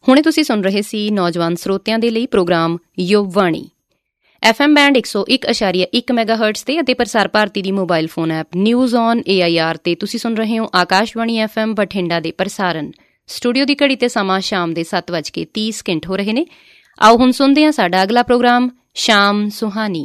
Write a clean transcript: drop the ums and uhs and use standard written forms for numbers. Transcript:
ਹੁਣੇ ਤੁਸੀਂ ਸੁਣ ਰਹੇ ਸੀ ਨੌਜਵਾਨ ਸਰੋਤਿਆਂ ਦੇ ਲਈ ਪ੍ਰੋਗਰਾਮ ਯੁਵਵਾਣੀ FM ਬੈਂਡ 101.1 ਮੈਗਾਹਰਟਜ਼ ਤੇ ਅਤੇ ਪ੍ਰਸਾਰ ਭਾਰਤੀ ਦੀ mobile phone app news on AIR ਤੇ ਤੁਸੀਂ ਸੁਣ ਰਹੇ ਹੋ ਆਕਾਸ਼ਵਾਣੀ FM ਬਠਿੰਡਾ ਦੇ ਪ੍ਰਸਾਰਣ। ਸਟੂਡੀਓ ਦੀ ਘੜੀ ਤੇ ਸਮਾਂ ਸ਼ਾਮ ਦੇ 7:30 ਹੋ ਰਹੇ ਨੇ। ਆਓ ਹੁਣ ਸੁਣਦੇ ਹਾਂ ਸਾਡਾ ਅਗਲਾ ਪ੍ਰੋਗਰਾਮ ਸ਼ਾਮ ਸੁਹਾਨੀ।